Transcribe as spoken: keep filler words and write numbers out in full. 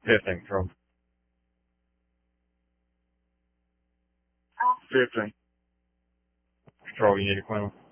Fifteen, control. Fifteen. Control, you need a Quinlan.